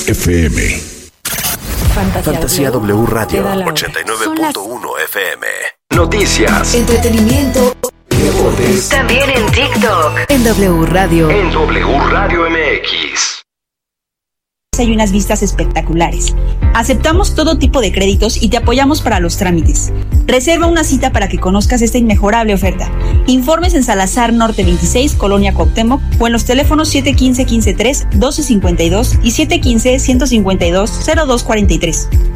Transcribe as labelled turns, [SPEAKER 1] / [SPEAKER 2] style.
[SPEAKER 1] FM.
[SPEAKER 2] Fantasía W Radio 89.1 FM. Noticias, entretenimiento, deportes.
[SPEAKER 3] También en TikTok.
[SPEAKER 4] En W Radio.
[SPEAKER 2] En W Radio MX.
[SPEAKER 5] Hay unas vistas espectaculares. Aceptamos todo tipo de créditos y te apoyamos para los trámites. Reserva una cita para que conozcas esta inmejorable oferta. Informes en Salazar Norte 26, Colonia Cuauhtémoc, o en los teléfonos 715-153-1252 y 715-152-0243.